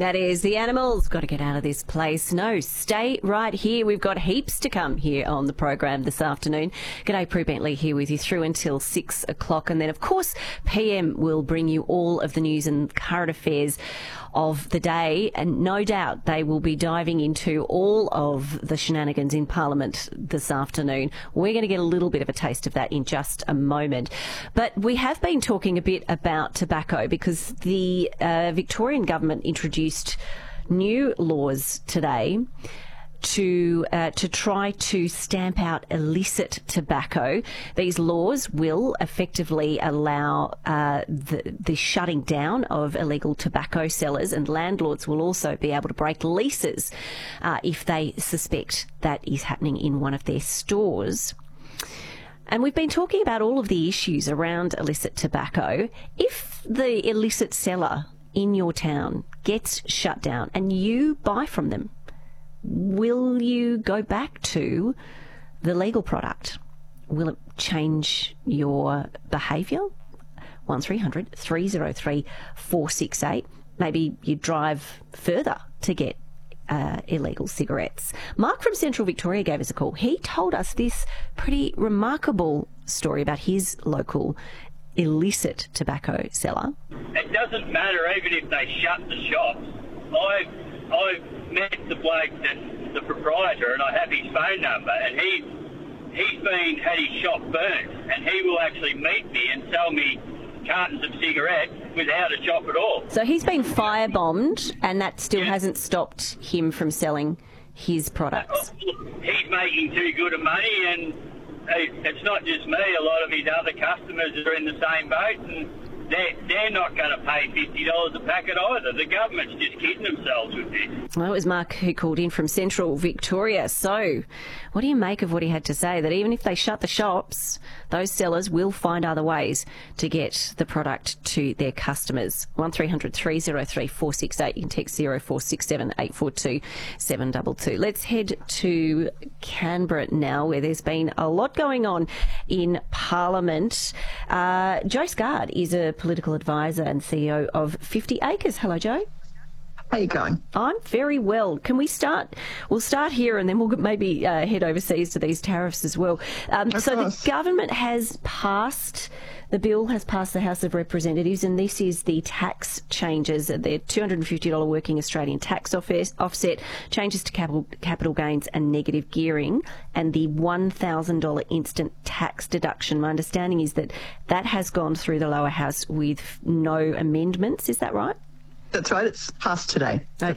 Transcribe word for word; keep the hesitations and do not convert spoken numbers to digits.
That is the animals. Got to get out of this place. No, stay right here. We've got heaps to come here on the program this afternoon. G'day, Prue Bentley here with you through until six o'clock. And then, of course, P M will bring you all of the news and current affairs of the day. And no doubt they will be diving into all of the shenanigans in Parliament this afternoon. We're going to get a little bit of a taste of that in just a moment. But we have been talking a bit about tobacco because the uh, Victorian government introduced new laws today to uh, to try to stamp out illicit tobacco. These laws will effectively allow uh, the, the shutting down of illegal tobacco sellers, and landlords will also be able to break leases uh, if they suspect that is happening in one of their stores. And we've been talking about all of the issues around illicit tobacco. If the illicit seller in your town gets shut down and you buy from them, will you go back to the legal product? Will it change your behaviour? one three hundred three oh three four six eight. Maybe you drive further to get uh, illegal cigarettes. Mark from Central Victoria gave us a call. He told us this pretty remarkable story about his local illicit tobacco seller. It doesn't matter even if they shut the shops. I've, I've met the bloke, that, the proprietor, and I have his phone number, and he, he's been had his shop burnt, and he will actually meet me and sell me cartons of cigarettes without a shop at all. So he's been firebombed, and that still Yeah. hasn't stopped him from selling his products. He's making too good of money, and it's not just me. A lot of his other customers are in the same boat, and they're, they're not going to pay fifty dollars a packet either. The government's just kidding themselves with this. Well, it was Mark who called in from Central Victoria. So what do you make of what he had to say? That even if they shut the shops, those sellers will find other ways to get the product to their customers. one three hundred three oh three four six eight. You can text zero four six seven eight four two seven two two. Let's head to Canberra now, where there's been a lot going on in Parliament. Uh, Joe Scard is a political advisor and C E O of fifty acres. Hello, Joe. How are you going? I'm very well. Can we start? We'll start here and then we'll maybe uh, head overseas to these tariffs as well. Um, so course. the government has passed, the bill has passed the House of Representatives, and this is the tax changes, the two hundred fifty dollars working Australian tax offset, changes to capital, capital gains and negative gearing, and the one thousand dollars instant tax deduction. My understanding is that that has gone through the lower house with no amendments. Is that right? That's right. It's passed today. Okay.